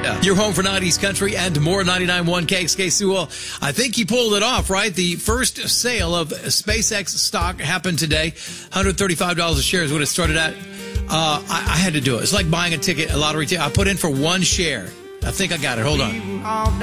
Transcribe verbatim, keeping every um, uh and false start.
Yeah. Your home for nineties country and more. ninety-nine point one K X K Sewell. I think he pulled it off, right? The first sale of SpaceX stock happened today. one hundred thirty-five dollars a share is what it started at. Uh, I, I had to do it. It's like buying a ticket, a lottery ticket. I put in for one share. I think I got it. Hold on.